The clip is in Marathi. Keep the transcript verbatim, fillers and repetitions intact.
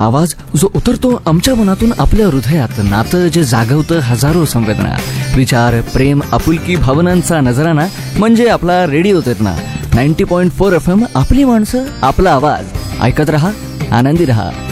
आवाज जो उतरतो आमच्या मनातून आपल्या हृदयात, नातं जे जागवतं हजारो संवेदना, विचार, प्रेम, आपुलकी, भावनांचा नजराना म्हणजे आपला रेडिओ चेतना. Ninety point four F M, आपली माणसं, आपला आवाज. ऐकत रहा, आनंदी रहा.